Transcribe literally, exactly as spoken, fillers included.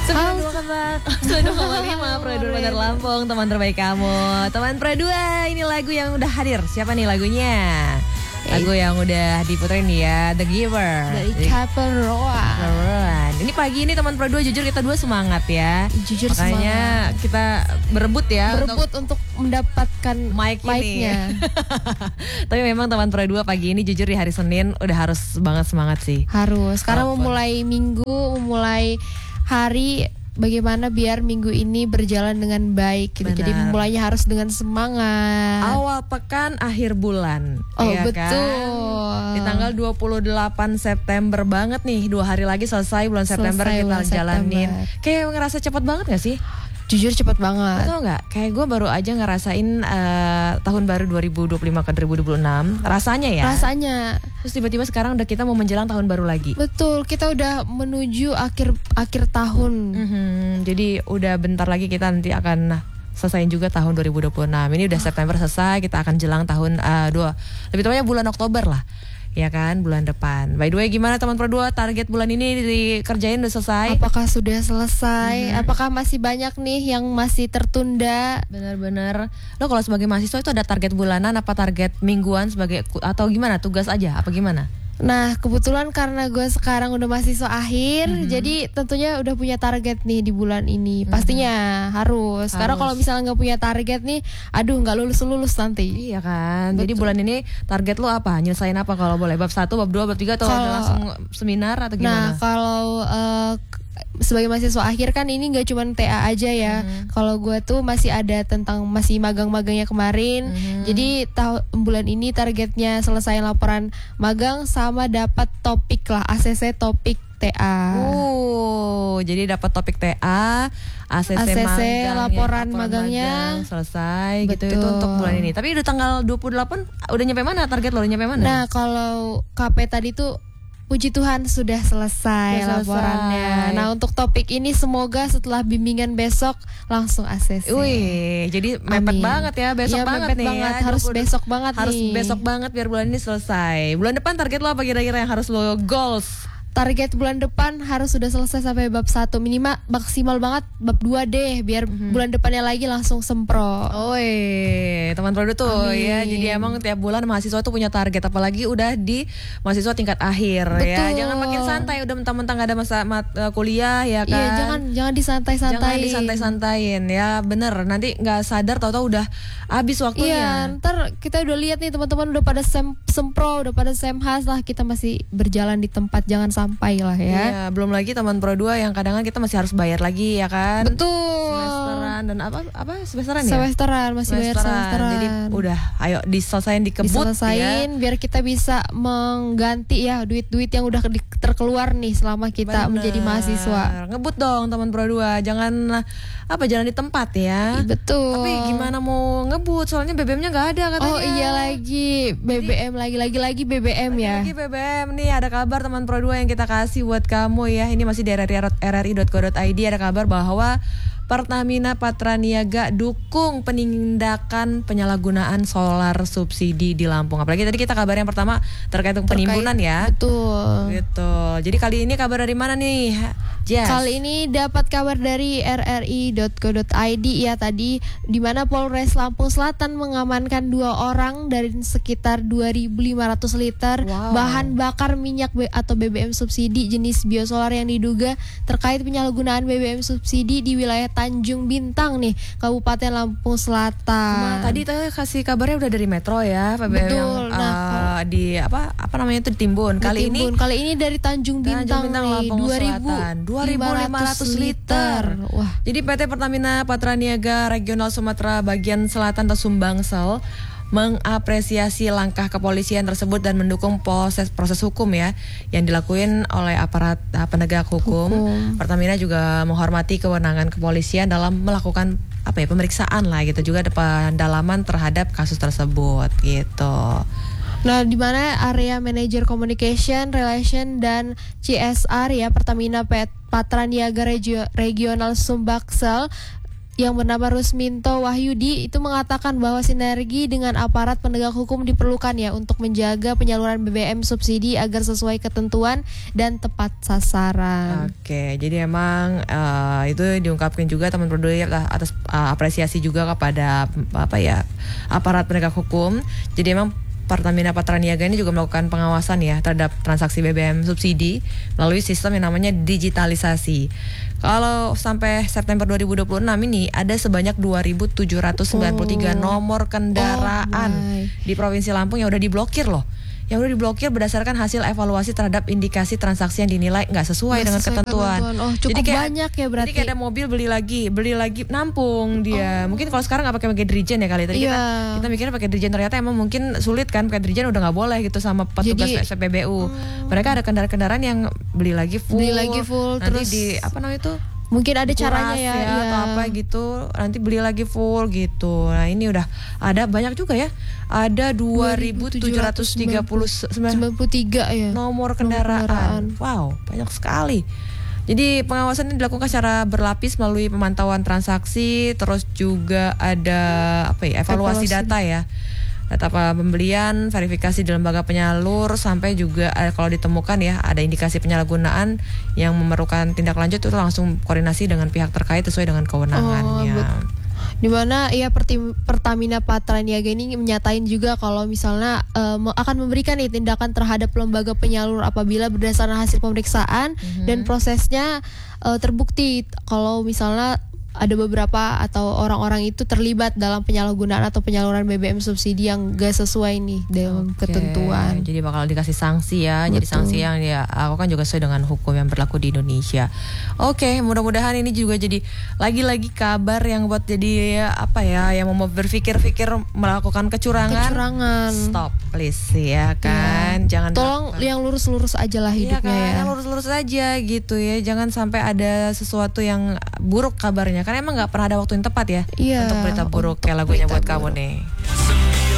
sembilan puluh dua koma lima Pro dua Bandar Lampung, teman terbaik kamu. Teman Pro dua, ini lagu yang udah hadir. Siapa nih lagunya? Lagu yang udah diputerin nih ya, The Giver dari Capel Roan. Ini pagi ini teman Pro dua, jujur kita dua semangat ya. Jujur Makanya semangat. kita berebut ya Berebut untuk, untuk mendapatkan mic mic-nya. Tapi memang teman Pro dua pagi ini jujur di hari Senin udah harus banget semangat sih. Harus, karena Walaupun. memulai minggu, memulai hari, bagaimana biar minggu ini berjalan dengan baik gitu. Jadi mulainya harus dengan semangat. Awal pekan, akhir bulan. Oh ya betul kan? Di tanggal dua puluh delapan September banget nih. Dua hari lagi selesai bulan September, Selesai kita bulan jalanin. September. Kayak ngerasa cepet banget gak sih? Jujur cepet banget. Tau gak? Kayak gue baru aja ngerasain uh, tahun baru dua ribu dua puluh lima ke dua ribu dua puluh enam. Rasanya ya. Rasanya. Terus tiba-tiba sekarang udah kita mau menjelang tahun baru lagi. Betul, kita udah menuju akhir akhir tahun. Mm-hmm. Jadi udah bentar lagi kita nanti akan selesaiin juga tahun dua ribu dua puluh enam. Ini udah September selesai, kita akan jelang tahun uh, dua. Lebih tepatnya bulan Oktober lah. Ya kan, bulan depan. By the way, gimana teman Pro dua, target bulan ini dikerjain udah selesai? Apakah sudah selesai? Mm-hmm. Apakah masih banyak nih yang masih tertunda? Bener-bener. Lo kalau sebagai mahasiswa itu ada target bulanan apa target mingguan sebagai atau gimana? Tugas aja apa gimana? Nah, kebetulan karena gue sekarang udah mahasiswa akhir, mm-hmm. jadi tentunya udah punya target nih di bulan ini. Mm-hmm. Pastinya harus. harus. Karena kalau misalnya nggak punya target nih, aduh nggak lulus lulus nanti. Iya kan. Betul. Jadi bulan ini target lo apa? Nyelesain apa kalau boleh? Bab satu, bab dua, bab tiga atau Kalo, langsung seminar atau gimana? Nah, kalau uh, sebagai mahasiswa akhir kan ini nggak cuma T A aja ya. Mm-hmm. Kalau gue tuh masih ada tentang masih magang-magangnya kemarin. Mm-hmm. Jadi tahun bulan ini targetnya selesai laporan magang sama dapat topik lah, A C C topik T A. Oh, jadi dapat topik T A, A C C, A C C magang, laporan ya, magangnya magang, selesai. Betul. Gitu itu untuk bulan ini. Tapi udah tanggal dua puluh delapan udah nyampe mana target lo? Udah nyampe mana? Nah, kalau K P tadi tuh puji Tuhan sudah selesai, sudah laporannya. selesai. Nah, untuk topik ini semoga setelah bimbingan besok langsung A C C. Wih, jadi mepet Amin. banget ya, besok ya, banget nih banget. ya. Harus dua puluh besok banget harus nih. besok banget biar bulan ini selesai. Bulan depan target lo apa kira-kira yang harus lo goals? Target bulan depan harus sudah selesai sampai bab satu, minimal maksimal banget bab dua deh, biar mm-hmm. bulan depannya lagi langsung sempro. Oh, teman Pro dua tuh. Amin. Ya, jadi emang tiap bulan mahasiswa tuh punya target, apalagi udah di mahasiswa tingkat akhir. Betul. Ya. Jangan makin santai, udah mentang-mentang gak ada masa mat, uh, kuliah ya kan. Iya, jangan jangan disantai-santai. Jangan disantai-santaiin ya, bener. Nanti nggak sadar tahu-tahu udah habis waktunya. Iya, ntar kita udah lihat nih teman-teman udah pada sem sempro, udah pada semhas lah, kita masih berjalan di tempat, jangan sampai lah ya. Iya, belum lagi teman Pro dua yang kadang-kadang kita masih harus bayar lagi ya kan. Betul. Semesteran dan apa apa semesteran ya? Semesteran masih bayar semesteran. Jadi udah, ayo diselesain dikebut diselesain ya. Biar kita bisa mengganti ya duit-duit yang udah terkeluar nih selama kita Bener. menjadi mahasiswa. Ngebut dong teman Pro dua, jangan apa jalan di tempat ya. Betul. Tapi gimana mau ngebut, soalnya B B M-nya nggak ada katanya. Oh iya lagi B B M, lagi-lagi lagi B B M ya. Lagi B B M nih, ada kabar teman Pro dua yang kita kasih buat kamu ya. Ini masih di r r i dot co dot i d. Ada kabar bahwa Pertamina Patraniaga dukung penindakan penyalahgunaan solar subsidi di Lampung. Apalagi tadi kita kabar yang pertama terkait dengan penimbunan ya. Betul. Gitu. Jadi kali ini kabar dari mana nih, Jess? Kali ini dapat kabar dari r r i dot co dot i d ya tadi, di mana Polres Lampung Selatan mengamankan dua orang dari sekitar dua ribu lima ratus liter wow. bahan bakar minyak atau B B M subsidi jenis biosolar yang diduga terkait penyalahgunaan B B M subsidi di wilayah Tanjung Bintang nih, Kabupaten Lampung Selatan. Nah, tadi tadi kasih kabarnya udah dari Metro ya, P B M. Betul. Yang, Nah, uh, di apa apa namanya itu ditimbun. Kali ditimbun. ini kali ini dari Tanjung Bintang, Tanjung Bintang nih, Lampung Selatan dua ribu lima ratus liter. Wah. Jadi P T Pertamina Patraniaga Regional Sumatera Bagian Selatan atau Sumbangsel mengapresiasi langkah kepolisian tersebut dan mendukung proses proses hukum ya yang dilakuin oleh aparat uh, penegak hukum. hukum. Pertamina juga menghormati kewenangan kepolisian dalam melakukan apa ya pemeriksaan lah gitu, juga ada pendalaman terhadap kasus tersebut gitu. Nah, di mana area manajer communication, relation dan C S R ya Pertamina Patraniaga Regio, Regional Sumbangsel yang bernama Rusminto Wahyudi itu mengatakan bahwa sinergi dengan aparat penegak hukum diperlukan ya untuk menjaga penyaluran B B M subsidi agar sesuai ketentuan dan tepat sasaran. Oke, jadi emang uh, itu diungkapkan juga teman produksi atas uh, apresiasi juga kepada apa ya aparat penegak hukum. Jadi emang Pertamina Patraniaga ini juga melakukan pengawasan ya terhadap transaksi B B M subsidi melalui sistem yang namanya digitalisasi. Kalau sampai September dua ribu dua puluh enam ini ada sebanyak dua ribu tujuh ratus sembilan puluh tiga oh. nomor kendaraan oh di Provinsi Lampung yang udah diblokir loh. Yang udah diblokir berdasarkan hasil evaluasi terhadap indikasi transaksi yang dinilai nggak sesuai nggak dengan sesuai ketentuan. ketentuan. Oh, cukup jadi kayak, banyak ya berarti. Jadi kayak ada mobil beli lagi, beli lagi nampung dia. Oh. Mungkin kalau sekarang nggak pakai pakai dirijen ya kali. Tadi yeah. kita kita mikirnya pakai dirijen, ternyata emang mungkin sulit kan pakai dirijen, udah nggak boleh gitu sama petugas S P B U. Hmm. Mereka ada kendaraan-kendaraan yang beli lagi full. Beli lagi full nanti terus di apa namanya itu? Mungkin ada caranya ya, ya iya. atau apa gitu, nanti beli lagi full gitu. Nah ini udah ada banyak juga ya, ada dua ribu tujuh ratus tiga puluh sembilan puluh tiga ya nomor kendaraan. nomor kendaraan. Wow, banyak sekali. Jadi pengawasan ini dilakukan secara berlapis melalui pemantauan transaksi, terus juga ada apa ya evaluasi, evaluasi. data ya. Data pembelian, verifikasi di lembaga penyalur, sampai juga eh, kalau ditemukan ya ada indikasi penyalahgunaan yang memerlukan tindak lanjut itu langsung koordinasi dengan pihak terkait sesuai dengan kewenangannya. Oh, dimana ya Pertamina Patraniaga ini menyatain juga kalau misalnya uh, akan memberikan nih tindakan terhadap lembaga penyalur apabila berdasarkan hasil pemeriksaan mm-hmm. dan prosesnya uh, terbukti kalau misalnya ada beberapa atau orang-orang itu terlibat dalam penyalahgunaan atau penyaluran B B M subsidi yang gak sesuai nih dalam okay. ketentuan. Jadi bakal dikasih sanksi ya. Betul. Jadi sanksi yang ya aku kan juga sesuai dengan hukum yang berlaku di Indonesia. Oke, okay, mudah-mudahan ini juga jadi lagi-lagi kabar yang buat jadi ya, apa ya, yang mau berpikir-pikir melakukan kecurangan. Kecurangan. Stop please ya kan. Ya. Jangan tolong apa. Yang lurus-lurus aja lah hidupnya ya. Kan? ya. Yang lurus-lurus aja gitu ya. Jangan sampai ada sesuatu yang buruk kabarnya. Karena emang nggak pernah ada waktu yang tepat ya, iya, untuk berita buruk kayak lagunya buat buruk. Kamu nih.